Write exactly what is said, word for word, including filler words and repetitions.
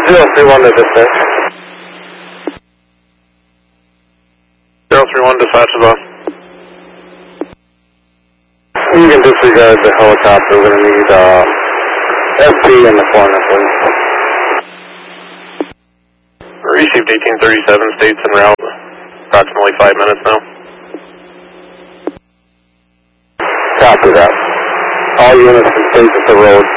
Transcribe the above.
zero three one to dispatch. zero three one, dispatch is on. You can disregard the helicopter. We're going to need uh, S P in the corner, please. Received eighteen thirty-seven, states en route. Approximately five minutes now. Copy that. All units can stay at the road.